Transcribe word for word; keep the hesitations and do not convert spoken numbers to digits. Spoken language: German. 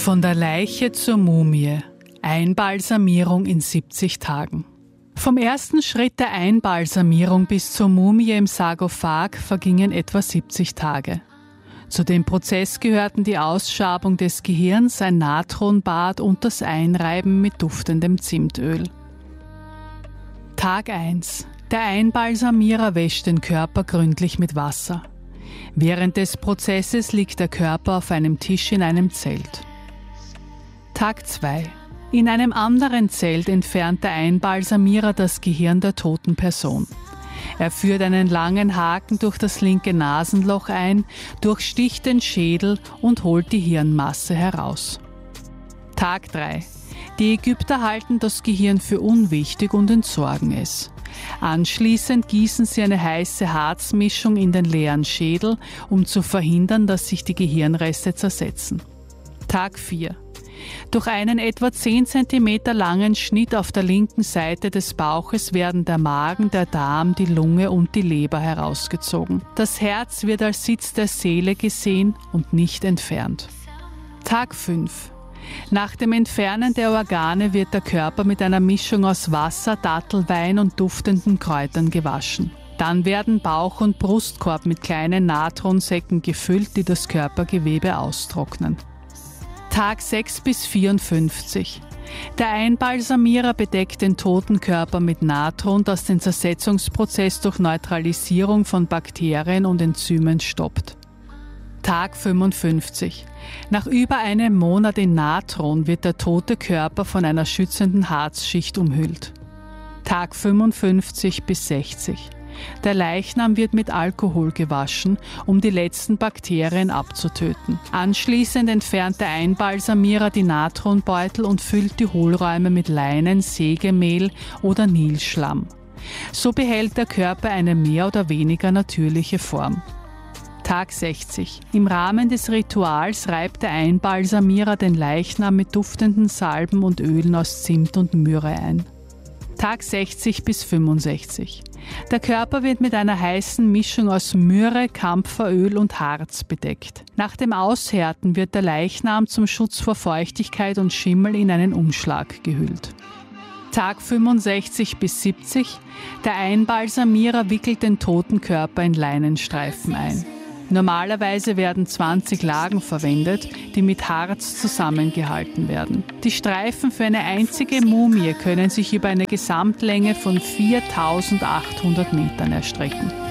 Von der Leiche zur Mumie. Einbalsamierung in siebzig Tagen. Vom ersten Schritt der Einbalsamierung bis zur Mumie im Sarkophag vergingen etwa siebzig Tage. Zu dem Prozess gehörten die Ausschabung des Gehirns, ein Natronbad und das Einreiben mit duftendem Zimtöl. Tag eins. Der Einbalsamierer wäscht den Körper gründlich mit Wasser. Während des Prozesses liegt der Körper auf einem Tisch in einem Zelt. Tag zwei. In einem anderen Zelt entfernt der Einbalsamierer das Gehirn der toten Person. Er führt einen langen Haken durch das linke Nasenloch ein, durchsticht den Schädel und holt die Hirnmasse heraus. Tag drei. Die Ägypter halten das Gehirn für unwichtig und entsorgen es. Anschließend gießen sie eine heiße Harzmischung in den leeren Schädel, um zu verhindern, dass sich die Gehirnreste zersetzen. Tag vier. Durch einen etwa zehn Zentimeter langen Schnitt auf der linken Seite des Bauches werden der Magen, der Darm, die Lunge und die Leber herausgezogen. Das Herz wird als Sitz der Seele gesehen und nicht entfernt. Tag fünf. Nach dem Entfernen der Organe wird der Körper mit einer Mischung aus Wasser, Dattelwein und duftenden Kräutern gewaschen. Dann werden Bauch und Brustkorb mit kleinen Natronsäcken gefüllt, die das Körpergewebe austrocknen. Tag sechs bis vierundfünfzig. Der Einbalsamierer bedeckt den toten Körper mit Natron, das den Zersetzungsprozess durch Neutralisierung von Bakterien und Enzymen stoppt. Tag fünfundfünfzig. Nach über einem Monat in Natron wird der tote Körper von einer schützenden Harzschicht umhüllt. Tag fünfundfünfzig bis sechzig. Der Leichnam wird mit Alkohol gewaschen, um die letzten Bakterien abzutöten. Anschließend entfernt der Einbalsamierer die Natronbeutel und füllt die Hohlräume mit Leinen, Sägemehl oder Nilschlamm. So behält der Körper eine mehr oder weniger natürliche Form. Tag sechzig. Im Rahmen des Rituals reibt der Einbalsamierer den Leichnam mit duftenden Salben und Ölen aus Zimt und Myrrhe ein. Tag sechzig bis fünfundsechzig. Der Körper wird mit einer heißen Mischung aus Myrrhe, Kampferöl und Harz bedeckt. Nach dem Aushärten wird der Leichnam zum Schutz vor Feuchtigkeit und Schimmel in einen Umschlag gehüllt. Tag fünfundsechzig bis siebzig. Der Einbalsamierer wickelt den toten Körper in Leinenstreifen ein. Normalerweise werden zwanzig Lagen verwendet, die mit Harz zusammengehalten werden. Die Streifen für eine einzige Mumie können sich über eine Gesamtlänge von viertausendachthundert Metern erstrecken.